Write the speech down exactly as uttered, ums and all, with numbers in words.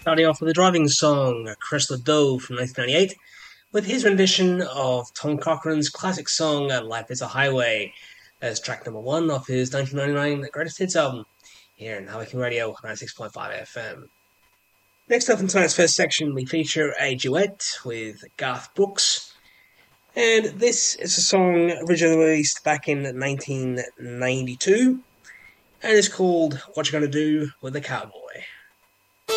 Starting off with a driving song, Crystal Dove from nineteen ninety-eight, with his rendition of Tom Cochrane's classic song Life is a Highway as track number one of his nineteen ninety-nine Greatest Hits album here in Hurricane Radio ninety-six point five F M. Next up in tonight's first section, we feature a duet with Garth Brooks, and this is a song originally released back in nineteen ninety-two, and it's called What You Gonna Do with a Cowboy.